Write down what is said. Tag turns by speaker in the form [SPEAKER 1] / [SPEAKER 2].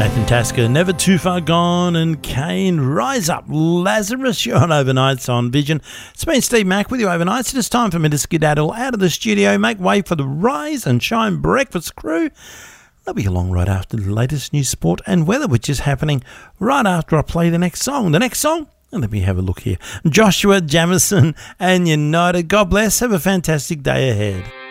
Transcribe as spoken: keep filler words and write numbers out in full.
[SPEAKER 1] Nathan Tasker, Never Too Far Gone, and Kane, Rise Up, Lazarus. You're on Overnights on Vision. It's been Steve Mack with you overnight, so it's time for me to skedaddle out of the studio, make way for the Rise and Shine Breakfast crew. They'll be along right after the latest news, sport and weather, which is happening right after I play the next song. The next song, and let me have a look here, Joshua Jamieson and United. God bless. Have a fantastic day ahead.